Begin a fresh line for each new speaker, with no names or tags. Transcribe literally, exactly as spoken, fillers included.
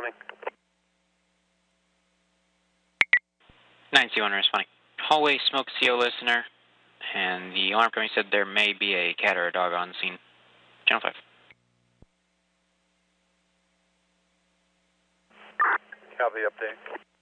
responding.
nine C one responding. Hallway smoke C O listener, and the alarm company said there may be a cat or a dog on scene. Channel five.
Copy update.